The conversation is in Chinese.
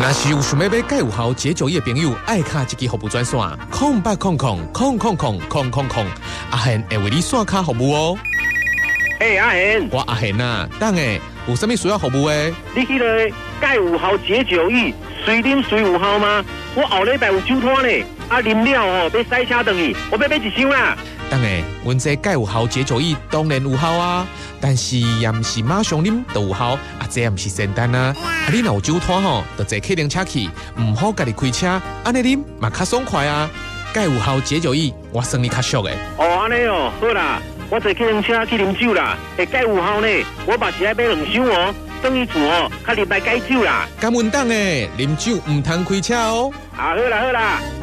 若是有想要买钙有效解酒液的朋友，爱卡一支服务专线0800000000，阿贤会为你线卡服务哦。 阿贤， 我阿贤啊，等下有啥物需要服务的？ 你迄个钙有效解酒液，随啉随有效吗？我后礼拜有酒摊呢，啉了要塞车回去，我要买一箱啦。 等下，阮这钙有效解酒液当然有效啊，但是也毋是马上啉就有效，这也毋是仙丹啊。你若有酒摊就坐客人车去，唔好家己开车，安尼啉嘛较爽快啊。钙有效解酒液，我算你较俗诶。 安尼好啦，我坐客人车去啉酒啦，钙有效呢，我嘛是爱买2箱哦，等于厝较入来解酒啦。 敢稳当诶，啉酒唔通开车哦。 好啦。